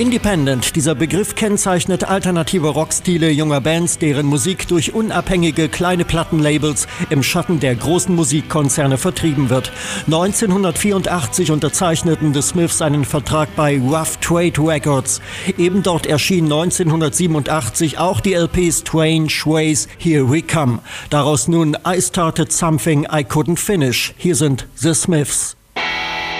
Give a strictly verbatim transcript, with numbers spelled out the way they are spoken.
Independent, dieser Begriff kennzeichnet alternative Rockstile junger Bands, deren Musik durch unabhängige kleine Plattenlabels im Schatten der großen Musikkonzerne vertrieben wird. neunzehnhundertvierundachtzig unterzeichneten The Smiths einen Vertrag bei Rough Trade Records. Eben dort erschien neunzehnhundertsiebenundachtzig auch die L Ps Twain Shways Here We Come. Daraus nun I Started Something I Couldn't Finish. Hier sind The Smiths.